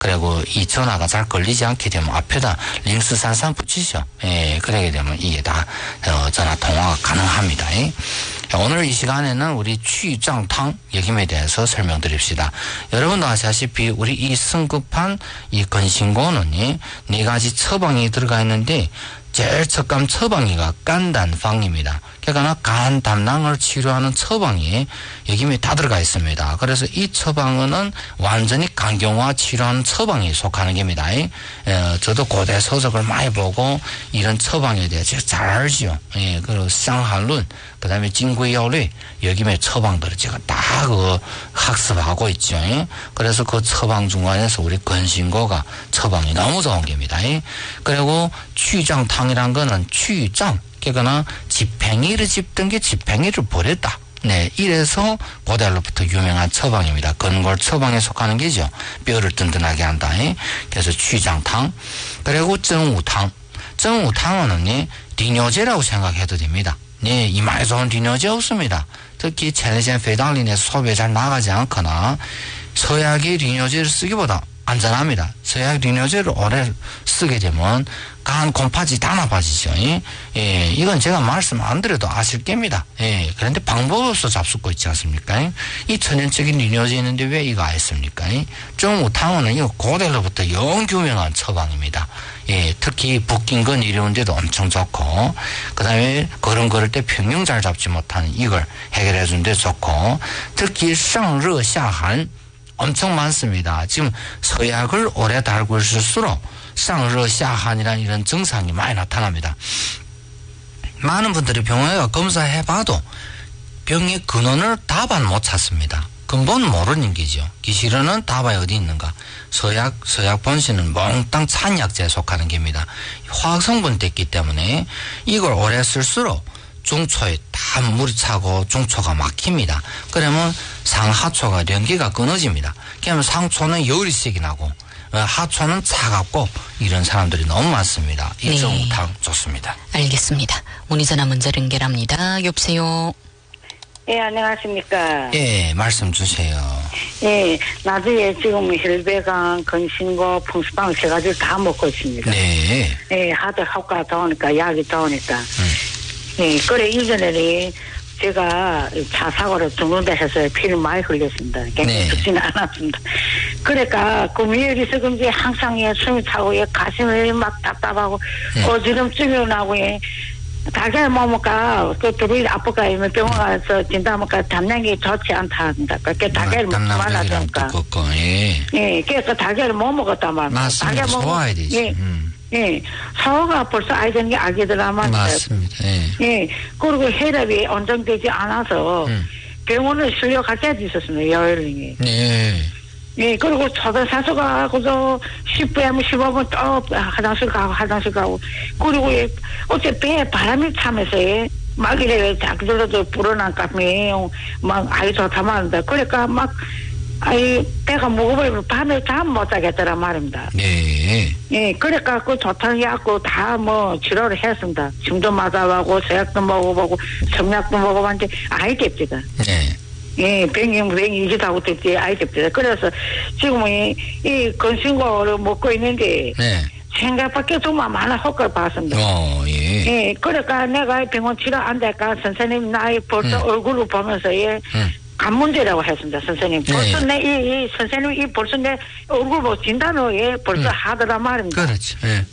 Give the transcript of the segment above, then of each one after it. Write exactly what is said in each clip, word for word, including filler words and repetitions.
그리고 이 전화가 잘 걸리지 않게 되면 앞에다 링스산산 붙이죠. 예, 그러게 되면 이게 다 어, 전화 통화가 가능합니다. 예. 오늘 이 시간에는 우리 취장탕 역임에 대해서 설명드립시다. 여러분도 아시다시피 우리 이 성급한 이 건신고는 네 가지 처방이 들어가 있는데 제일 첫감 처방이가 간단방입니다. 그러니까 간 담낭을 치료하는 처방이 여기에 다 들어가 있습니다. 그래서 이 처방은 완전히 간경화 치료하는 처방에 속하는 겁니다. 에, 저도 고대 서적을 많이 보고 이런 처방에 대해 잘 알죠. 예, 그리고 상한론, 그 다음에 진구야律 여기에 처방들을 제가 다 그 학습하고 있죠. 예? 그래서 그 처방 중간에서 우리 건신고가 처방이 너무 좋은 겁니다. 예? 그리고 취장탕이란 거는 취장, 그러니까 지팽이를 짚던 게 지팽이를 버렸다. 네, 이래서 고대로부터 유명한 처방입니다. 건골 처방에 속하는 게죠. 뼈를 든든하게 한다. 예? 그래서 취장탕. 그리고 정우탕. 정우탕은 리뇨제라고 생각해도 됩니다. 네, 이마에 좋은 리뇨제 없습니다. 특히 체내젠 페달린의 소비에 잘 나가지 않거나 서약의 리뇨제를 쓰기보다 안전합니다. 서약 리뇨제를 오래 쓰게 되면 간 곰파지 다 나빠지죠. 예? 예, 이건 제가 말씀 안 드려도 아실 겁니다. 예, 그런데 방법 없어 잡수고 있지 않습니까? 예? 이 천연적인 리뇨제 있는데 왜 이거 안 했습니까? 예? 정우탕은 이거 고대로부터 영 유명한 처방입니다. 예, 특히 붓긴건 이런데도 엄청 좋고, 그 다음에 걸음 걸을 때 평영 잘 잡지 못하는 이걸 해결해 주는데 좋고, 특히 상러下寒 엄청 많습니다. 지금 서약을 오래 달고 있을수록 상러下寒이라는 이런 증상이 많이 나타납니다. 많은 분들이 병원에 가 검사해봐도 병의 근원을 답은 못 찾습니다. 근본 모르는 게죠. 기실은 답이 어디 있는가. 서약, 서약 본신은 몽땅 찬약제에 속하는 겁니다. 화학성분 됐기 때문에 이걸 오래 쓸수록 중초에 다 물이 차고 중초가 막힙니다. 그러면 상하초가 연기가 끊어집니다. 그러면 상초는 열이색이 나고 하초는 차갑고 이런 사람들이 너무 많습니다. 이 정우탕 네. 좋습니다. 알겠습니다. 문의 전화 문자 연결합니다. 여보세요. 예, 안녕하십니까. 예, 말씀 주세요. 예, 나중에 지금 혈배강, 건신고, 풍수방 세 가지를 다 먹고 있습니다. 네. 예, 하도 효과가 좋으니까, 약이 좋으니까. 음. 예, 그래, 이전에 제가 차 사고로 죽는다 해서 피를 많이 흘렸습니다. 굉장히 네. 죽지는 않았습니다. 그러니까, 그 미열이 있었는지 항상 예, 숨이 차고, 예, 가슴이 막 답답하고, 음. 어지럼증이 나고, 예. 달걀 먹으니까 그 둘이 아프가 병원 가서 진단하니까 담낭이 좋지 않다 한다. 그렇게 달걀을 먹지 말라니까. 예. 예, 그래서 달걀을 못 먹었단 말이야. 맞습니다. 소화해야 되지. 예, 음. 예, 소화가 벌써 알던 게 알게더라만. 맞습니다. 예. 예, 그리고 혈압이 안정되지 않아서 음. 병원을 실려갈 때도 있었습니다. 여혈링이. 네. 예, 그리고 초등사서 가고도 십 분에 십오 분 또 화장실 가고 화장실 가고 그리고 예, 어째 배에 바람이 차면서 예, 막 이래 자기들도 불어난 깜이 막 아이 좋다 말한다. 그러니까 막 아이 배가 무거워서 밤에 잠 못 자겠더라 말입니다. 네. 예, 그러니까 그 좋다는 약고 다 뭐 치료를 했습니다. 침도 맞아보고 세약도 먹어보고 성약도 먹어봤는데 아이 됩니다. 네. 예, 병이 병이 이기다고 됐지 아이 됩니다. 그래서 지금 이, 이 건신고를 먹고 있는데 네. 생각밖에 정말 많은 효과를 봤습니다. 어, 예. 예, 그러니까 내가 병원 치료 안 될까 선생님 나이 벌써 음. 얼굴을 보면서 예. 음. 간 문제라고 했습니다, 선생님. 벌써 네. 내, 이, 이, 선생님, 이 벌써 내 얼굴 뭐 진단을 예, 벌써 음. 하더란 말입니다. 그렇죠. 예.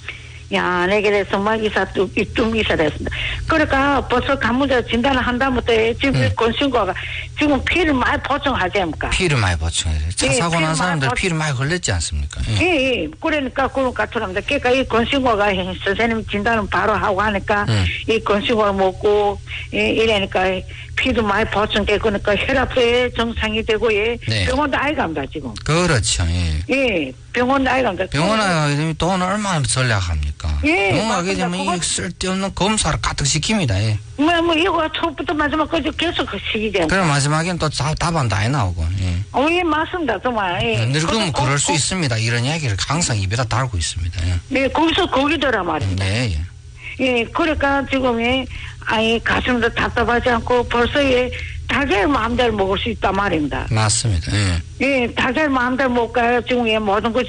야, 내게 대해서 막 이사, 좀 이사 됐습니다. 그러니까 벌써 간문제 진단을 한다부터 지금 음. 건신고가 지금 피를 많이 보충하지 않습니까? 피를 많이 보충해야 돼요. 차 예, 사고 난 피를 사람들 많이 피를 많이 흘렸지 않습니까? 예. 예, 예. 그러니까 그런 것처럼니다. 그러니까 이 건신고가 선생님 진단을 바로 하고 하니까 음. 이 건신고를 먹고 예, 이러니까 피도 많이 보충되고 그러니까 혈압에 정상이 되고 예. 네. 병원도 아이 갑니다 지금. 그렇죠. 예. 예, 병원도 아이 갑니다. 병원에 가게 되면 돈을 얼마나 전략합니까? 예, 병원 가게 맞습니다. 되면 그건- 이 쓸데없는 검사를 가득 시킵니다. 예. 뭐, 뭐, 이거 처음부터 마지막까지 계속 그 시기죠. 그럼 마지막엔 또 다- 답안 다 해나오고. 예. 어, 예, 맞습니다. 정말. 예. 늙으면 거- 그럴 거- 수 있습니다. 이런 이야기를 항상 입에다 달고 있습니다. 예. 네, 거기서 거기더라 말입니다. 네, 예. 예, 그러니까 지금, 예, 아이, 가슴도 답답하지 않고 벌써 예, 자기 마음대로 먹을 수 있단 말입니다. 맞습니다. 예. 예, 자기 마음대로 먹고 중에 모든 것